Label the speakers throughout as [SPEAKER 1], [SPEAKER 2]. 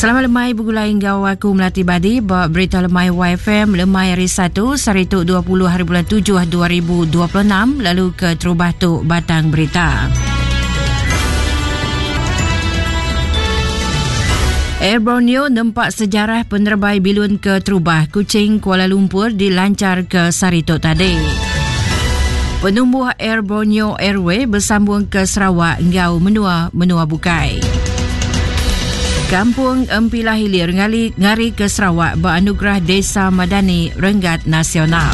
[SPEAKER 1] Selamat lemai bergulai ngau aku Melati Badi bawa berita lemai YFM lemai hari 1 Sarituk 20 hari bulan 7 2026 lalu ke Terubah Tuk Batang Berita. Air Borneo nampak sejarah penerbai bilun ke Terubah Kuching Kuala Lumpur dilancar ke Sarituk tadi. Penumbuh Air Borneo Airway bersambung ke Sarawak ngau menua bukai. Kampung Empilah Hilir ngari ke Sarawak beranugerah Desa Madani Renggat Nasional.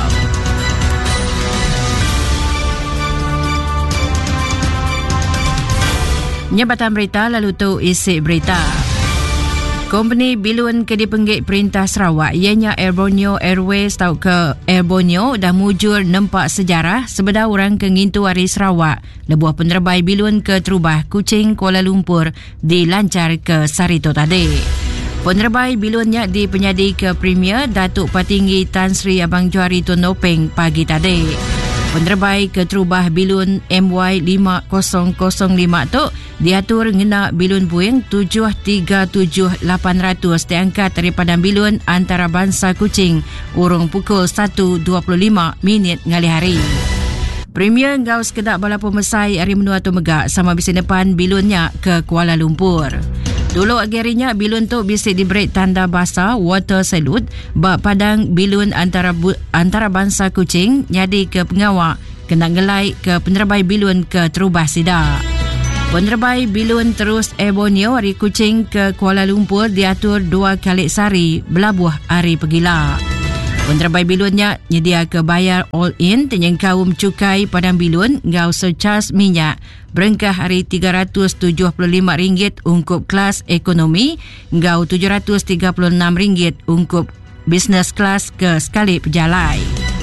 [SPEAKER 1] Nyabatan berita lalu tu isi berita. Company bilun ke dipenggik Perintah Sarawak ianya Air Borneo Airways tau ke Air Borneo dah mujur nampak sejarah sebeda orang ke ngintu hari Sarawak lebuh penerbai bilun ke Terubah Kuching Kuala Lumpur dilancar ke Sarituk tadi. Penerbai bilunnya di penyadi ke Premier Datuk Patinggi Tan Sri Abang Johari Tun Nopeng pagi tadi. Penerbai ke Terubah bilun MY5005 tu diatur ngena bilun Boeing 737-800 diangkat daripada bilun antarabangsa Kuching urung pukul 1.25 ngali hari. Premier ngau sekedap balapo mesai hari menua tu megak sama bisi depan bilunnya ke Kuala Lumpur. Dulu agarinya bilun tu bisa diberi tanda bahasa water salute bak padang bilun antarabangsa Kuching nyadi ke pengawak kena ngelai ke penerbai bilun ke Terubah Sida. Penerbai bilun terus Air Borneo hari Kuching ke Kuala Lumpur diatur 2 kali sehari belabuh hari pegila. Penerbai bilunnya nyedia ke bayar all in dengan kaum cukai padang bilun ngau surcharge minyak berengkah hari RM375 ungkup kelas ekonomi ngau RM736 ungkup business class ke sekali pejalai.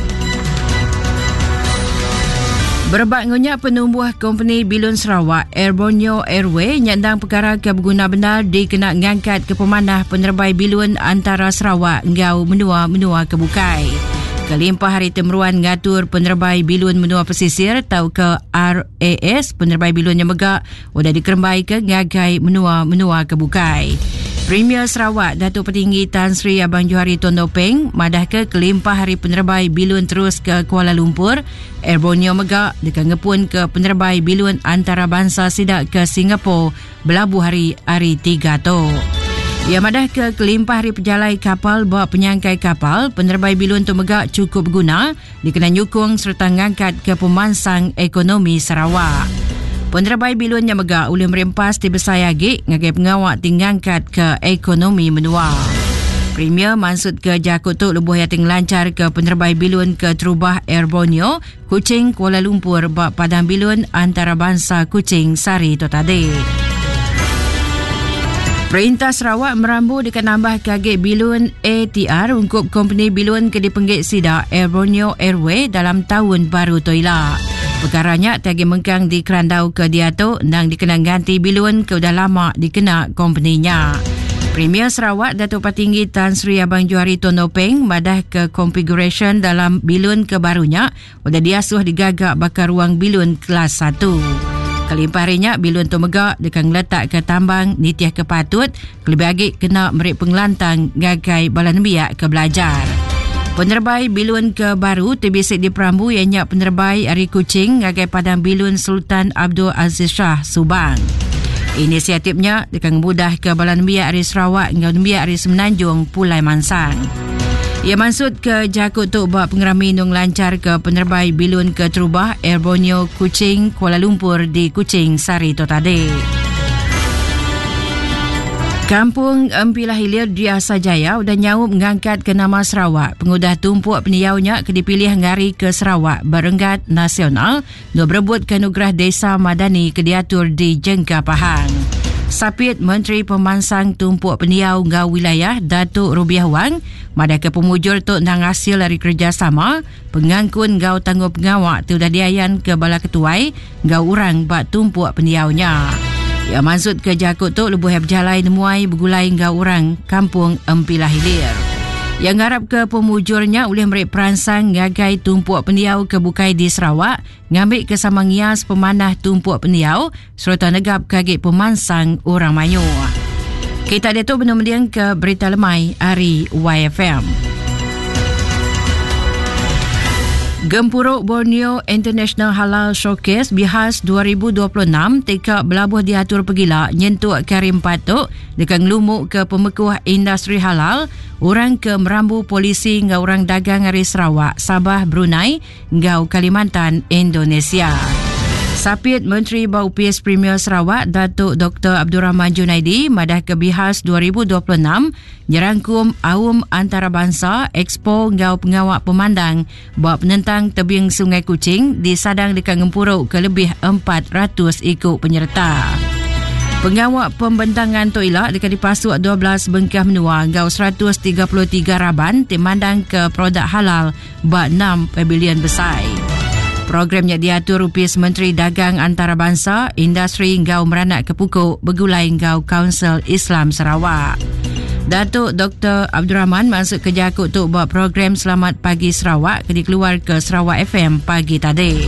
[SPEAKER 1] Berbak ngunya penumbuh company bilun Sarawak Air Borneo Airway nyandang perkara ke berguna benar dikena ngangkat ke pemanah penerbai bilun antara Sarawak ngau menua kebukai. Kelimpah hari temeruan ngatur penerbai bilun menua pesisir tau ke RAS penerbai bilun yang megak sudah dikerembai ke ngagai menua kebukai. Premier Sarawak Datuk Petinggi Tan Sri Abang Johari Tun Nopeng madah ke kelimpah hari penerbai bilun terus ke Kuala Lumpur. Air Borneo megak dekat ngepun ke penerbai bilun antarabangsa sidak ke Singapura belabuh hari 3 tu. Ia madah ke kelimpah hari pejalai kapal bawa penyangkai kapal penerbai bilun tu megak cukup guna dikena nyukung serta ngangkat ke pemansang ekonomi Sarawak. Penerbai bilun yang megak ulih merempas di Besayagi ngagai pengawak tingangkat ke ekonomi menua. Premier maksud ke Jakutuk lebuh yang lancar ke penerbai bilun ke Terubah Air Borneo Kuching Kuala Lumpur bak padang bilun antarabangsa Kuching Sari tu tadi. Perintah Sarawak merambu dekat nambah kagik bilun ATR ungkup company bilun ke dipenggik Sida Air Borneo Airway dalam tahun baru toila. Perkaranya tagi mengkang di Kerandau ke Diato nang dikena ganti bilun ke udah lama dikena company-nya. Premier Sarawak Datuk Patinggi Tan Sri Abang Johari Tun Nopeng madah ke configuration dalam bilun kebarunya udah diasuh digagak bakar ruang bilun kelas 1. Kelimpah harinya bilun tu megak dekat letak ke tambang nitiah ke patut kelebih agik kena merik pengelantang gagai balan biak ke belajar. Penerbai bilun ke baru terbisik di Perambu ianya penerbai Ari Kuching ngagai padang bilun Sultan Abdul Aziz Shah Subang. Inisiatifnya dekat mudah ke balan biak Ari Sarawak ngau biak Ari Semenanjung Pulai Mansang. Ia maksud ke Jakutuk buat pengerami nung lancar ke penerbai bilun ke Terubah Air Borneo Kuching Kuala Lumpur di Kuching Sari tu tadi. Kampung Empilah Hilir di Asajaya sudah nyaup mengangkat ke nama Sarawak. Pengudah tumpuk peniaunya ke dipilih ngari ke Sarawak Berenggat Nasional dua berebut ke anugerah Desa Madani ke diatur di Jengka Pahang. Sapit Menteri Pemansang Tumpuk Peniau Ngau Wilayah Datuk Rubiah Wang madah ke pemujur tu nang hasil dari kerjasama pengangkun Ngau Tangguh Pengawak tu dah diayan ke Bala Ketuai Ngau Urang bak tumpuk peniaunya. Ia maksud ke Jakutuk lebuh berjalai nemuai bergulai ngau orang Kampung Empilah Hilir. Yang ngarap ke pemujurnya oleh merik peransang ngagai tumpuk peniau ke bukai di Sarawak ngambil ke sama ngias pemanah tumpuk peniau serta negap kagik pemansang orang Melayu. Kita ada tu benar-benar ke berita lemai hari YFM. Gempuruk Borneo International Halal Showcase Bihas 2026 teka belabuh diatur pegila nyentuk Karim Patuk dekat ngelumuk ke pemekuh industri halal orang ke merambu polisi ngau orang dagang hari Sarawak, Sabah, Brunei ngau Kalimantan, Indonesia. Sapit Menteri Bau PS Premier Sarawak Datuk Dr. Abdul Rahman Junaidi madah ke Bihas 2026 nyerangkum Aum Antarabangsa Expo ngau pengawak pemandang buat penentang tebing Sungai Kuching di sadang dekat Ngempuruk ke lebih 400 ikut penyerta. Pengawak pembentangan Toilah dekat dipasuk 12 bengkah menua ngau 133 raban timandang ke produk halal buat 6 pavilion besar. Programnya diatur Upis Menteri Dagang Antarabangsa, Industri ngau meranak ke pukuk bergulai ngau Kaunsil Islam Sarawak. Datuk Dr. Abdul Rahman masuk kerja untuk buat program Selamat Pagi Sarawak ke dikeluar ke Sarawak FM pagi tadi.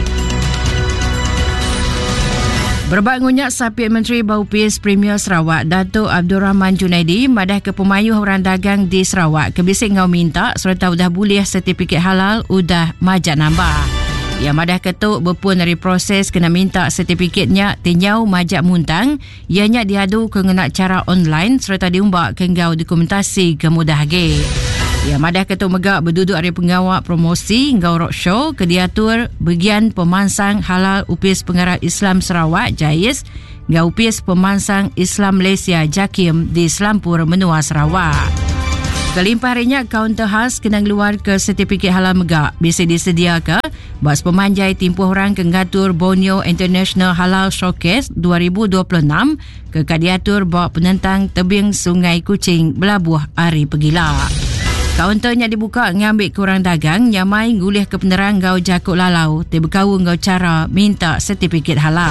[SPEAKER 1] Berbak ngunyak Sapit Menteri Bau PS Premier Sarawak Datuk Abdul Rahman Junaidi madah ke pemayuh orang dagang di Sarawak kebisik ngau minta serta udah boleh sertifikat halal udah majak nambah. Ia madah ketuk berpun dari proses kena minta sertifikatnya tenyau majak muntang ianya diadu ke ngenak cara online serta diumbak ke ngau dokumentasi kemudah ge. Ia madah ketuk megak berduduk hari pengawak promosi ngau roadshow ke diatur bagian pemansang halal Upis Pengarah Islam Sarawak JAIS ngau Upis Pemansang Islam Malaysia JAKIM di Selampur Menua Sarawak. Kelimpah harinya kaunter khas kena keluar ke sertifikat halal megak bisa disedia ke bas pemanjai timpuh orang ke ngatur Borneo International Halal Showcase 2026 ke kadiatur bawa penentang tebing Sungai Kuching belabuh hari pegila. Kaunternya dibuka ngambil kurang dagang nyamai ngulih ke penerang ngau jakuk lalau terbekau ngau cara minta sertifikat halal.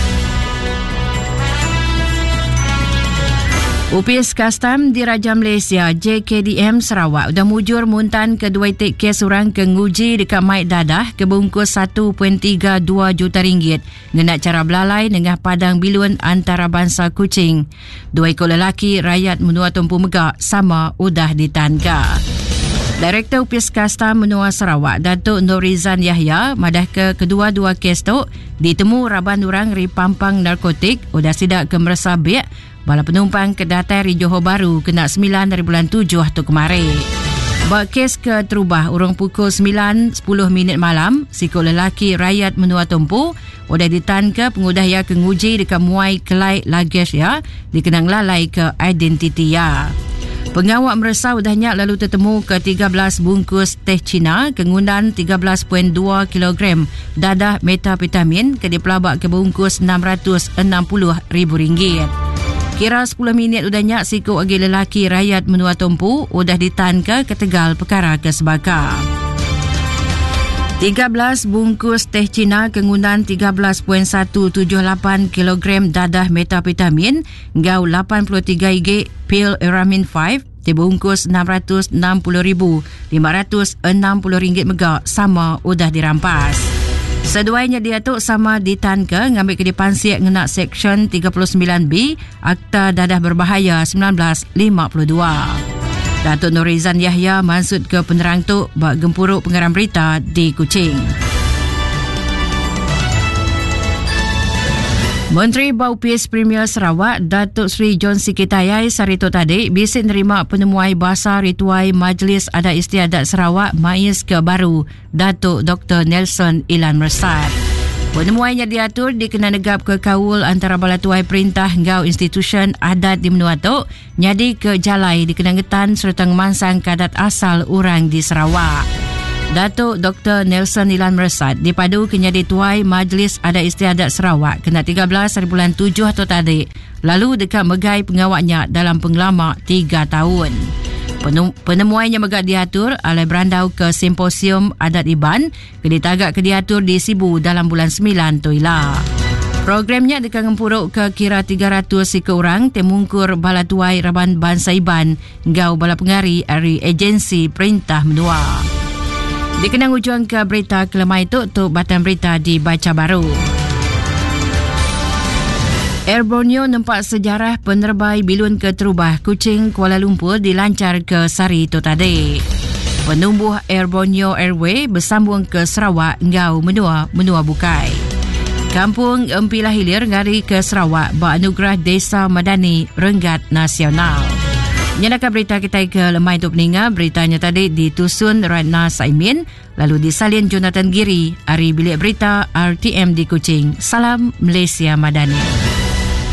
[SPEAKER 1] Upis Kastam di Raja Malaysia JKDM Sarawak dah mujur muntan kedua itik kes orang ke nguji dekat Maid Dadah ke bungkus 1.32 juta ringgit ngenak cara belalai dengan padang bilun antarabangsa Kuching. Dua ekor lelaki rakyat menua Tumpu Megak sama udah ditangkap. Direktur Upis Kastam Menua Sarawak Datuk Norizan Yahya madah ke kedua-dua kes tu ditemu raban orang ripampang narkotik udah sidak ke meresabik bala penumpang ke datai di Johor Bahru kena 9 dari bulan 7 tu kemarin. Bak kes ke terubah urang pukul 9.10 malam sikut lelaki rakyat Menua Tumpu udah ditangkap pengudah ya ke nguji dekat Muai Kelai Lagesh ya dikenang lalai ke identiti ya. Pengawak meresau udahnya lalu tertemu ke 13 bungkus teh Cina kengundan 13.2 kilogram dadah metapetamin ke dipelabak ke bungkus RM660,000. Kira 10 minit udahnya sikut agi lelaki rakyat Menua Tumpu udah ditangkap ke Tegal perkara kesebakar. 13 bungkus teh Cina kengundan 13.178 kilogram dadah metapetamin ngau 83 IG pil Eramin 5 dibungkus RM660,560 megak sama udah dirampas. Seduanya diatuk sama ditangkap ngambil ke dipansik ngenak Seksyen 39B Akta Dadah Berbahaya 1952. Datuk Norizan Yahya maksud ke penerang tu bak gempuruk pengarang berita di Kuching. Menteri Bau PS Premier Sarawak Datuk Seri John Sikitayai Sarito tadi bisik nerima penemuai bahasa rituai Majlis Adat Istiadat Sarawak MAIS ke baru Datuk Dr. Nelson Ilan Mersat. Penemuannya diatur dikena negap ke kaul antara bala tuai perintah ngau institusi adat di Menua tu nyadi ke jalai dikena ngetan serta ngemansang kadat asal orang di Sarawak. Datuk Dr. Nelson Ilan Mersat dipadu kenyadi tuai Majlis Adat Istiadat Sarawak kena 13 hari bulan 7 atau tadi lalu dekat megai pengawaknya dalam pengelama 3 tahun. Penemuannya megak diatur alai berandau ke simposium adat Iban ke ditagak ke diatur di Sibu dalam bulan 9 tu ilah. Programnya dekat ngempuruk ke kira 300 ikut orang temungkur bala tuai Raban Bangsa Iban ngau bala pengari dari agensi perintah menua. Dikenang ujung ke berita kelemah itu untuk batan berita dibaca baru. Air Borneo nampak sejarah penerbai Biluan ke Terubah Kuching Kuala Lumpur dilancar ke Sari Totade. Penumbuh Air Borneo Airway bersambung ke Sarawak Ngau Menua Bukai. Kampung Empilah Hilir ngari ke Sarawak beranugerah Desa Madani Renggat Nasional. Nyalakan berita kita ke lemah untuk peningat. Beritanya tadi ditusun Ratna Saimin, lalu disalin Jonathan Giri. Hari Bilik Berita RTM di Kuching. Salam Malaysia Madani.